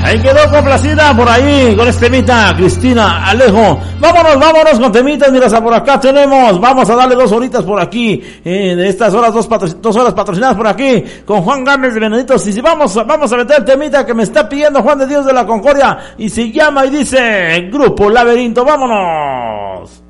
Ahí quedó complacida por ahí con este temita Cristina Alejo. Vámonos con temitas. Mira, por acá tenemos, vamos a darle 2 horitas por aquí, de estas horas, 2 horas patrocinadas por aquí con Juan Gámez de Beneditos. Y si vamos a meter el temita que me está pidiendo Juan de Dios de la Concordia y se llama y dice Grupo Laberinto. Vámonos.